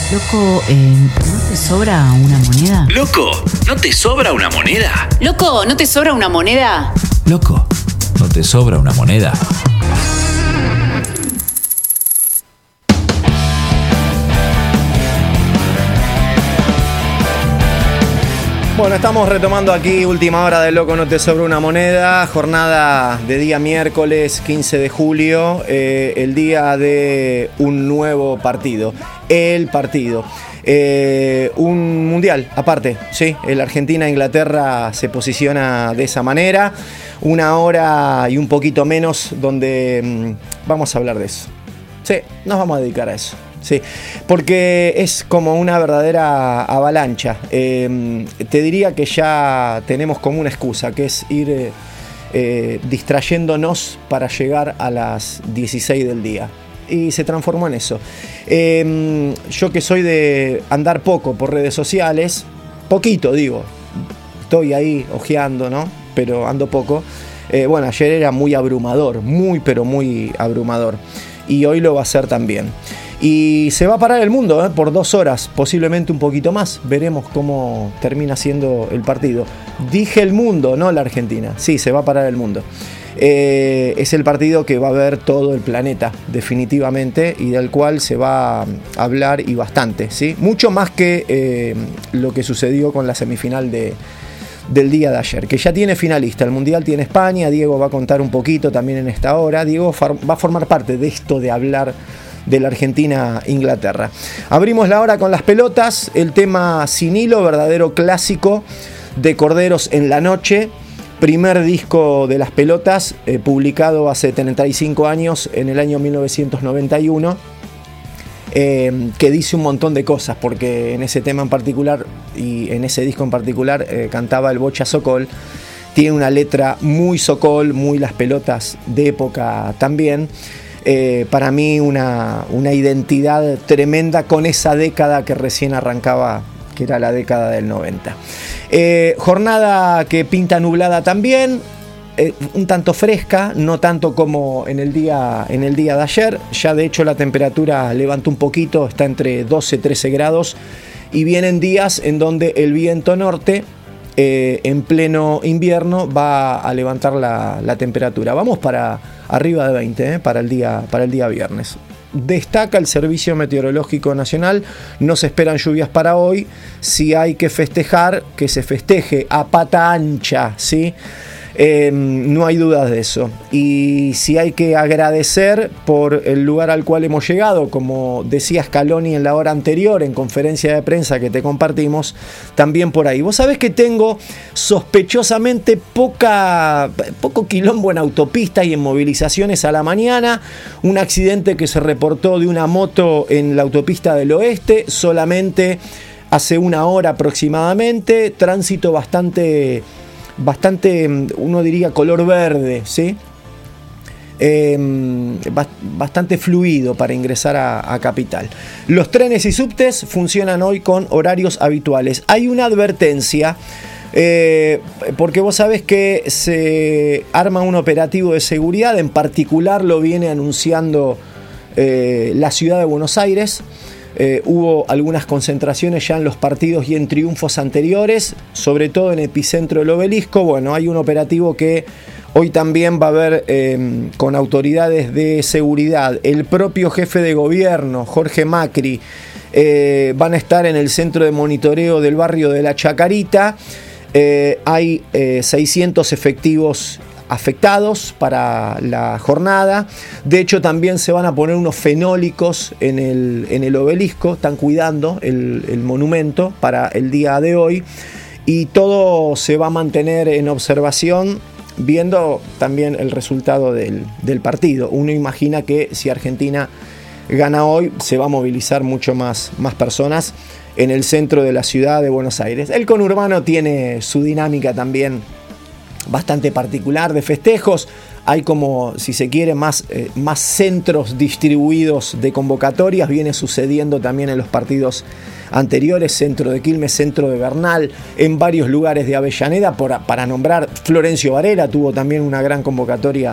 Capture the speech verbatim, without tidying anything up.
Loco, eh, ¿no te sobra una moneda? Loco, ¿no te sobra una moneda? Loco, ¿no te sobra una moneda? Loco, ¿no te sobra una moneda? Bueno, estamos retomando aquí última hora de Loco, no te sobra una moneda, jornada de día miércoles quince de julio, eh, el día de un nuevo partido, el partido, eh, un mundial aparte, sí, el Argentina-Inglaterra se posiciona de esa manera, una hora y un poquito menos donde mmm, vamos a hablar de eso, sí, nos vamos a dedicar a eso. Sí, porque es como una verdadera avalancha. Eh, te diría que ya tenemos como una excusa, que es ir eh, eh, distrayéndonos para llegar a las dieciséis del día. Y se transformó en eso. Eh, yo que soy de andar poco por redes sociales, poquito digo, estoy ahí ojeando, ¿no? Pero ando poco. Eh, bueno, ayer era muy abrumador, muy pero muy abrumador. Y hoy lo va a ser también. Y se va a parar el mundo ¿eh? por dos horas, posiblemente un poquito más. Veremos cómo termina siendo el partido. Dije el mundo, no la Argentina. Sí, se va a parar el mundo. Eh, es el partido que va a ver todo el planeta, definitivamente, y del cual se va a hablar y bastante, ¿sí? Mucho más que eh, lo que sucedió con la semifinal de... del día de ayer, que ya tiene finalista. El Mundial tiene España, Diego va a contar un poquito también en esta hora. Diego va a formar parte de esto de hablar de la Argentina-Inglaterra. Abrimos la hora con las pelotas, el tema Sin Hilo, verdadero clásico de Corderos en la Noche, primer disco de las pelotas, eh, publicado hace treinta y cinco años, en el año mil novecientos noventa y uno. Eh, que dice un montón de cosas, porque en ese tema en particular y en ese disco en particular eh, cantaba el Bocha Sokol. Tiene una letra muy Sokol, muy las pelotas de época también. Eh, para mí una, una identidad tremenda con esa década que recién arrancaba, que era la década del noventa. Eh, jornada que pinta nublada también. Eh, un tanto fresca, no tanto como en el día en el día de ayer. Ya de hecho la temperatura levanta un poquito, está entre doce y trece grados, y vienen días en donde el viento norte eh, en pleno invierno va a levantar la, la temperatura. Vamos para arriba de veinte eh, para el día para el día viernes. Destaca el Servicio Meteorológico Nacional, no se esperan lluvias para hoy. Si hay que festejar, que se festeje a pata ancha, ¿sí? Eh, no hay dudas de eso. Y si hay que agradecer por el lugar al cual hemos llegado, como decía Scaloni en la hora anterior, en conferencia de prensa que te compartimos, también por ahí. Vos sabés que tengo sospechosamente poca, poco quilombo en autopistas y en movilizaciones a la mañana. Un accidente que se reportó de una moto en la autopista del oeste, solamente hace una hora aproximadamente. Tránsito bastante... bastante, uno diría color verde, ¿sí? Eh, bastante fluido para ingresar a, a Capital. Los trenes y subtes funcionan hoy con horarios habituales. Hay una advertencia, eh, porque vos sabés que se arma un operativo de seguridad, en particular lo viene anunciando eh, la ciudad de Buenos Aires. Eh, hubo algunas concentraciones ya en los partidos y en triunfos anteriores, sobre todo en Epicentro del Obelisco. Bueno, hay un operativo que hoy también va a haber eh, con autoridades de seguridad. El propio jefe de gobierno, Jorge Macri, eh, van a estar en el centro de monitoreo del barrio de La Chacarita. Eh, hay eh, seiscientos efectivos afectados para la jornada. De hecho, también se van a poner unos fenólicos en el, en el obelisco. Están cuidando el, el monumento para el día de hoy. Y todo se va a mantener en observación, viendo también el resultado del, del partido. Uno imagina que si Argentina gana hoy, se va a movilizar mucho más, más personas en el centro de la ciudad de Buenos Aires. El conurbano tiene su dinámica también bastante particular de festejos. Hay como, si se quiere, más, eh, más centros distribuidos de convocatorias. Viene sucediendo también en los partidos anteriores, centro de Quilmes, centro de Bernal, en varios lugares de Avellaneda, por, para nombrar. Florencio Varela tuvo también una gran convocatoria